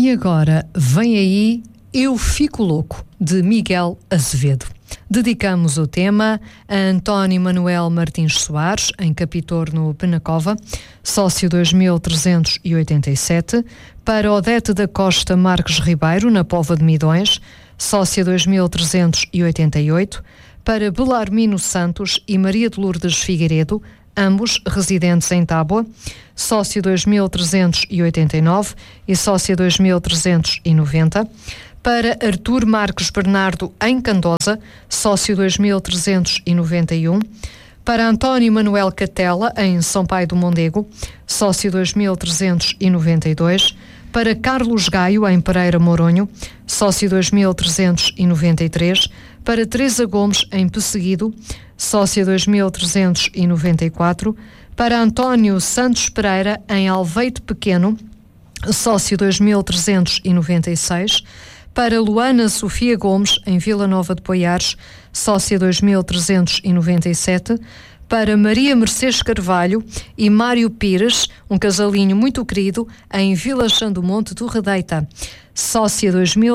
E agora vem aí Eu Fico Louco, de Miguel Azevedo. Dedicamos o tema a António Manuel Martins Soares, em Capitor, no Penacova, sócio 2387, para Odete da Costa Marques Ribeiro, na Póvoa de Midões, sócia 2388, para Belarmino Santos e Maria de Lourdes Figueiredo, ambos residentes em Tábua, sócio 2389 e sócia 2390, para Artur Marques Bernardo em Candosa, sócio 2391, para António Manuel Catela em São Pai do Mondego, sócio 2392, para Carlos Gaio em Pereira Moronho, sócio 2393, para Teresa Gomes em Pesseguido, sócia 2394, para António Santos Pereira em Alveite Pequeno, sócio 2396, para Luana Sofia Gomes em Vila Nova de Poiares, sócia 2397, para Maria Mercedes Carvalho e Mário Pires, um casalinho muito querido, em Vila Chã do Monte do Redeita, sócia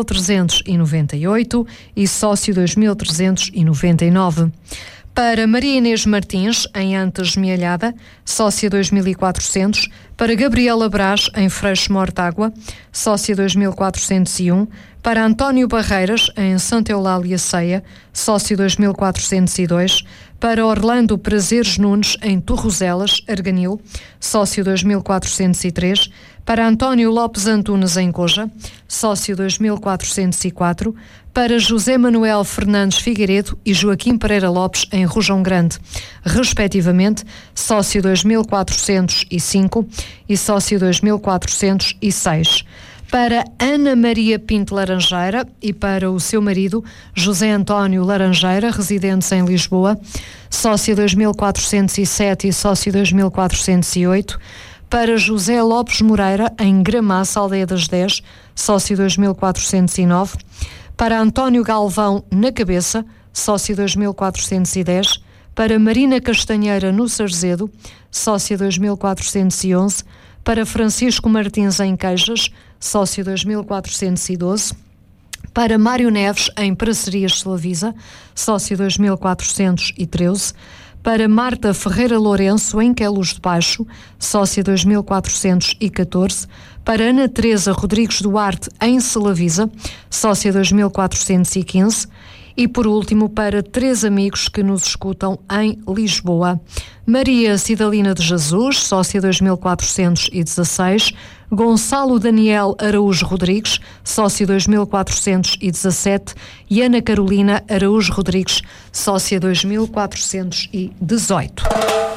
2398 e sócio 2399. Para Maria Inês Martins, em Antas Mealhada, sócia 2400, para Gabriela Brás, em Freixo Mortágua, sócia 2401, para António Barreiras, em Santa Eulália Ceia, sócio 2402, para Orlando Prazeres Nunes, em Torrozelas, Arganil, sócio 2403, para António Lopes Antunes, em Coja, sócio 2404, para José Manuel Fernandes Figueiredo e Joaquim Pereira Lopes, em Rojão Grande, respectivamente, sócio 2405 e sócio 2406. Para Ana Maria Pinto Laranjeira e para o seu marido, José António Laranjeira, residentes em Lisboa, sócio 2407 e sócio 2408, para José Lopes Moreira, em Gramaça, Aldeia das 10, sócio 2409, para António Galvão, na Cabeça, sócio 2410, para Marina Castanheira, no Sarzedo, sócio 2411, para Francisco Martins, em Queijas, sócio 2412, para Mário Neves, em Paracerias Salavisa, sócio 2413, para Marta Ferreira Lourenço, em Queluz de Baixo, sócia 2414, para Ana Teresa Rodrigues Duarte, em Salavisa, sócia 2415, e por último para 3 amigos que nos escutam em Lisboa: Maria Cidalina de Jesus, sócia 2416, Gonçalo Daniel Araújo Rodrigues, sócia 2417, e Ana Carolina Araújo Rodrigues, sócia 2418.